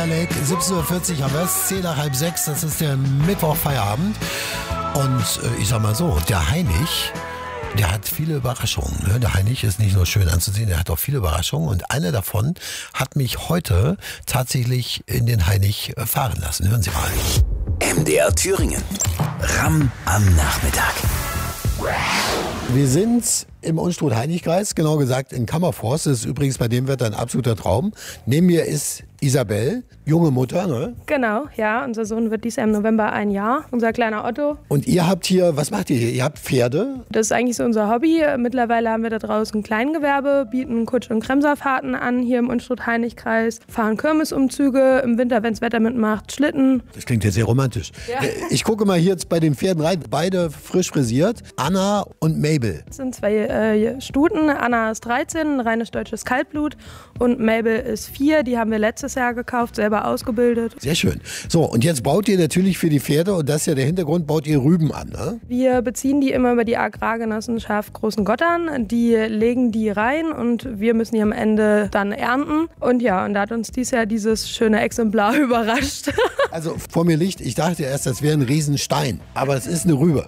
Fire Lake, 17:40 Uhr haben wir es, 10 nach halb 6, das ist der Mittwoch-Feierabend. Und ich sag mal so, der Heinig, der hat viele Überraschungen. Ne? Der Heinig ist nicht nur schön anzusehen, der hat auch viele Überraschungen. Und eine davon hat mich heute tatsächlich in den Heinig fahren lassen. Hören Sie mal. MDR Thüringen. Ramm am Nachmittag. Wir sind im Unstrut-Heinig-Kreis, genau gesagt in Kammerforst. Das ist übrigens bei dem Wetter ein absoluter Traum. Neben mir ist Isabel, junge Mutter, ne? Genau, ja. Unser Sohn wird dieses Jahr im November 1 Jahr. Unser kleiner Otto. Und ihr habt hier, was macht ihr hier? Ihr habt Pferde? Das ist eigentlich so unser Hobby. Mittlerweile haben wir da draußen ein Kleingewerbe, bieten Kutsch- und Kremserfahrten an hier im Unstrut-Heinig-Kreis, fahren Kirmesumzüge, im Winter, wenn das Wetter mitmacht, Schlitten. Das klingt jetzt sehr romantisch. Ja. Ich gucke mal hier jetzt bei den Pferden rein. Beide frisch frisiert. Anna und Mabel. Das sind 2 Stuten. Anna ist 13, ein reines deutsches Kaltblut. Und Mabel ist 4. Die haben wir letztes Jahr gekauft, selber ausgebildet. Sehr schön. So, und jetzt baut ihr natürlich für die Pferde, und das ist ja der Hintergrund, baut ihr Rüben an, ne? Wir beziehen die immer über die Agrargenossenschaft Großen Gottern. Die legen die rein und wir müssen die am Ende dann ernten. Und ja, und da hat uns dieses Jahr dieses schöne Exemplar überrascht. Also vor mir liegt, ich dachte erst, das wäre ein Riesenstein, aber es ist eine Rübe.